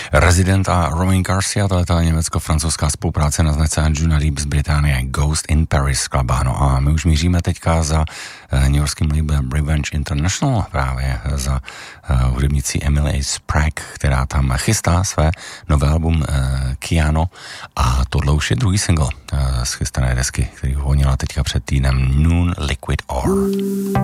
Resident a Romain Garcia, to je ta německo-francouzská spolupráce na značce Anjuna Deep z Británie, Ghost in Paris skladba. No a my už míříme teďka za newyorským labelem Revenge International, právě za hudebnicí Emily Sprague, která tam chystá své nové album Kiano, a tohle už je druhý single z chystané desky, který honila teďka před týdnem, Noon Liquid Ore.